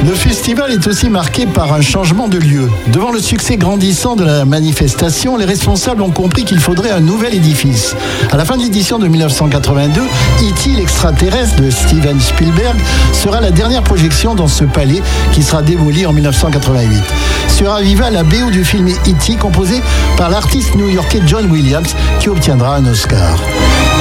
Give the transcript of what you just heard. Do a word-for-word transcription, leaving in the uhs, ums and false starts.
Le festival est aussi marqué par un changement de lieu. Devant le succès grandissant de la manifestation, les responsables ont compris qu'il faudrait un nouvel édifice. À la fin de l'édition de dix-neuf cent quatre-vingt-deux, E T l'extraterrestre de Steven Spielberg sera la dernière projection dans ce palais qui sera démoli en dix-neuf cent quatre-vingt-huit. Sera vivant la B O du film E T composée par l'artiste new-yorkais John Williams qui obtiendra un Oscar.